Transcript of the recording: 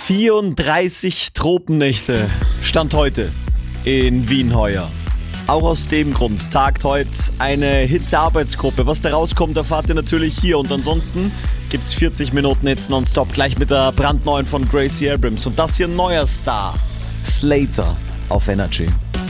34 Tropennächte Stand heute in Wien heuer. Auch aus dem Grund tagt heute eine Hitzearbeitsgruppe. Was da rauskommt, erfahrt ihr natürlich hier. Und ansonsten gibt's 40 Minuten jetzt nonstop, gleich mit der brandneuen von Gracie Abrams. Und das hier ein neuer Star, Slater auf Energy.